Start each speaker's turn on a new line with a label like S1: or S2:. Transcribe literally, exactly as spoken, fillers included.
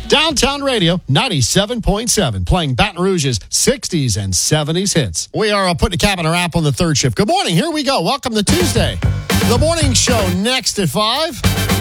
S1: Downtown Radio ninety-seven point seven, playing Baton Rouge's sixties and seventies hits. We are uh, putting a cap on our app on the third shift. Good morning. Here we go. Welcome to Tuesday. The morning show next at five.